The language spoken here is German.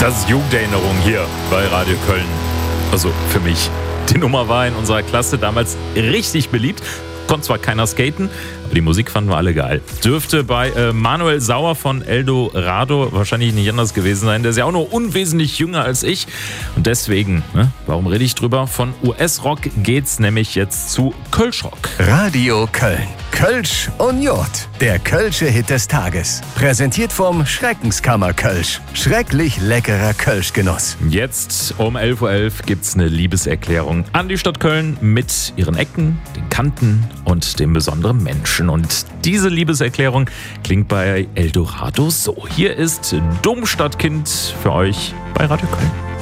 Das ist Jugenderinnerung hier bei Radio Köln. Also für mich. Die Nummer war in unserer Klasse damals richtig beliebt. Konnte zwar keiner skaten, aber die Musik fanden wir alle geil. Dürfte bei Manuel Sauer von Eldorado wahrscheinlich nicht anders gewesen sein. Der ist ja auch nur unwesentlich jünger als ich. Und deswegen, warum rede ich drüber? Von US-Rock geht's nämlich jetzt zu Kölschrock. Radio Köln. Kölsch und Jod. Der Kölsche Hit des Tages. Präsentiert vom Schreckenskammer Kölsch. Schrecklich leckerer Kölschgenuss. Jetzt um 11.11 Uhr gibt's eine Liebeserklärung an die Stadt Köln mit ihren Ecken, den Kanten und dem besonderen Menschen. Und diese Liebeserklärung klingt bei Eldorado so. Hier ist Domstadtkind für euch bei Radio Köln.